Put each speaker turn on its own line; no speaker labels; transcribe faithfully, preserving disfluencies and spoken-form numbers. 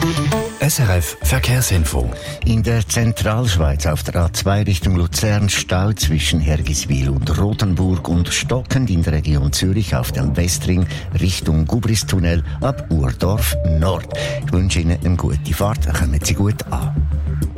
S R F Verkehrsinfo.
In der Zentralschweiz auf der A zwei Richtung Luzern Stau zwischen Hergiswil und Rothenburg und stockend in der Region Zürich auf dem Westring Richtung Gubristunnel ab Urdorf Nord. Ich wünsche Ihnen eine gute Fahrt, kommen Sie gut an.